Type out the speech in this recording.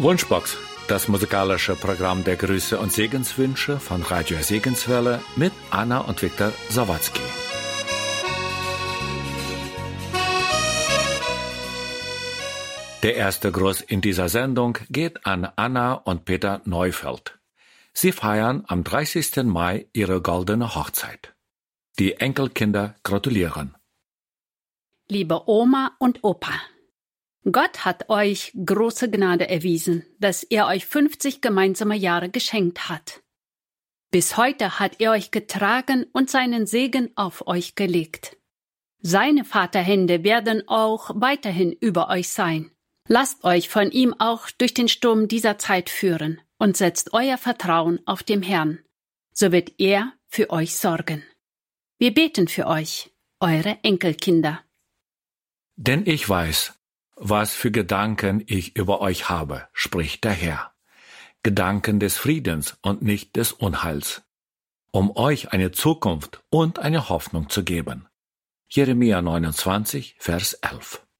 Wunschbox, das musikalische Programm der Grüße und Segenswünsche von Radio Segenswelle mit Anna und Viktor Sawatzki. Der erste Gruß in dieser Sendung geht an Anna und Peter Neufeld. Sie feiern am 30. Mai ihre goldene Hochzeit. Die Enkelkinder gratulieren. Liebe Oma und Opa, Gott hat euch große Gnade erwiesen, dass er euch 50 gemeinsame Jahre geschenkt hat. Bis heute hat er euch getragen und seinen Segen auf euch gelegt. Seine Vaterhände werden auch weiterhin über euch sein. Lasst euch von ihm auch durch den Sturm dieser Zeit führen und setzt euer Vertrauen auf den Herrn. So wird er für euch sorgen. Wir beten für euch, eure Enkelkinder. Denn ich weiß, was für Gedanken ich über euch habe, spricht der Herr. Gedanken des Friedens und nicht des Unheils, um euch eine Zukunft und eine Hoffnung zu geben. Jeremia 29, Vers 11.